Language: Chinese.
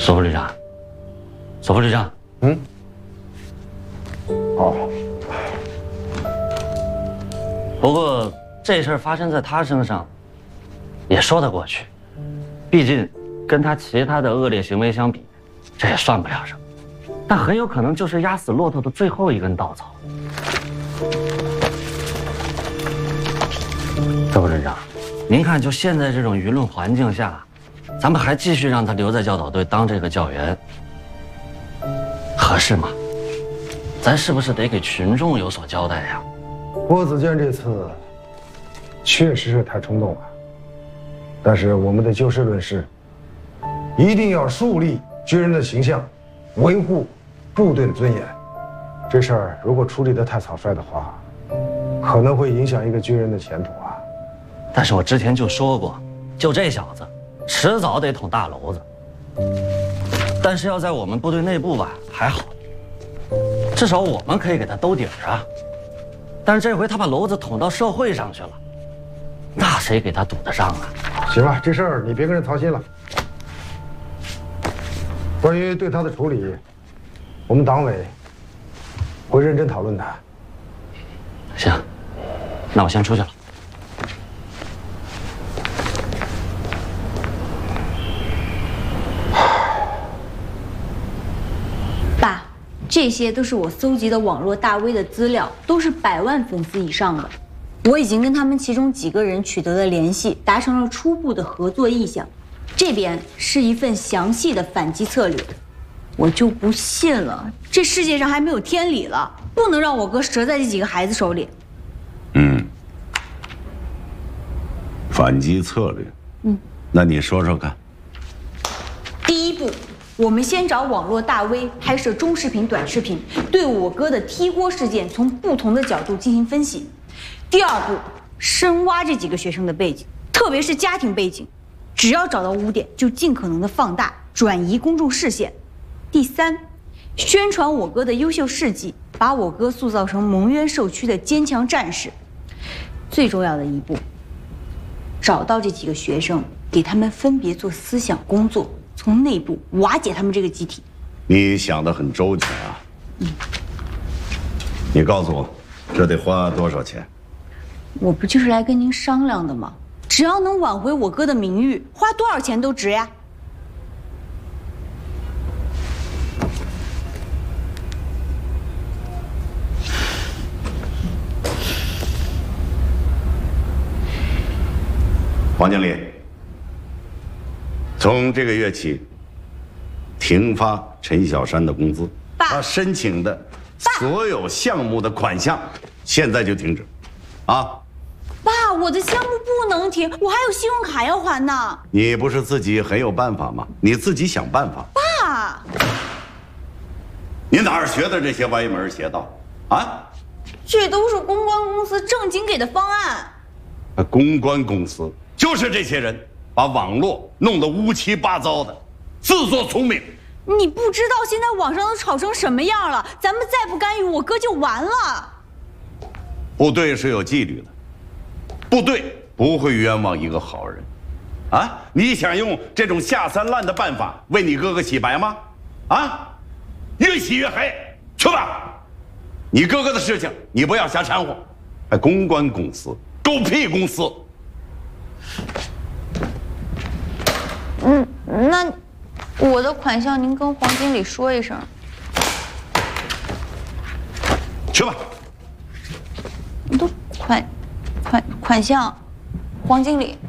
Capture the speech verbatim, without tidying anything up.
索副旅长，索副旅长， 嗯，哦。 不过这事儿发生在他身上，也说得过去。毕竟跟他其他的恶劣行为相比，这也算不了什么。但很有可能就是压死骆驼的最后一根稻草。索副旅长，您看，就现在这种舆论环境下，咱们还继续让他留在教导队当这个教员，合适吗？咱是不是得给群众有所交代呀？ 郭子健这次确实是太冲动了，但是我们得就事论事，一定要树立军人的形象，维护部队的尊严。这事儿如果处理得太草率的话，可能会影响一个军人的前途啊。 但是我之前就说过，就这小子，迟早得捅大娄子。但是要在我们部队内部吧，还好，至少我们可以给他兜底儿啊。但是这回他把娄子捅到社会上去了，那谁给他堵得上啊？ 行了，这事儿你别跟人操心了。关于对他的处理，我们党委会认真讨论的。 行，那我先出去了。 爸，这些都是我搜集的网络大 V 的资料，都是百万粉丝以上的。我已经跟他们其中几个人取得了联系，达成了初步的合作意向。这边是一份详细的反击策略。我就不信了，这世界上还没有天理了，不能让我哥折在这几个孩子手里。 嗯，反击策略。嗯，那你说说看。 第一步，我们先找网络大 V 拍摄中视频、短视频，对我哥的踢锅事件从不同的角度进行分析。第二步，深挖这几个学生的背景，特别是家庭背景，只要找到污点，就尽可能的放大，转移公众视线。第三，宣传我哥的优秀事迹，把我哥塑造成蒙冤受屈的坚强战士。最重要的一步，找到这几个学生，给他们分别做思想工作，从内部瓦解他们这个集体。 你想得很周全啊。嗯。你告诉我，这得花多少钱？ 我不就是来跟您商量的吗？只要能挽回我哥的名誉，花多少钱都值呀。 王经理，从这个月起，停发陈小山的工资。 爸， 他申请的所有项目的款项，现在就停止，啊！ 爸，我的项目不能停，我还有信用卡要还呢。 你不是自己很有办法吗？你自己想办法。 爸， 你哪儿学的这些歪门邪道啊？ 这都是公关公司正经给的方案。 公关公司就是这些人把网络弄得乌七八糟的，自作聪明。 你不知道现在网上都吵成什么样了，咱们再不干预，我哥就完了。 部队是有纪律的，部队不会冤枉一个好人，啊！你想用这种下三滥的办法为你哥哥洗白吗？啊，越洗越黑，去吧！你哥哥的事情你不要瞎掺和，还公关公司，狗屁公司！ 嗯，那我的款项您跟黄经理说一声。 去吧。 都款款款项，黄经理。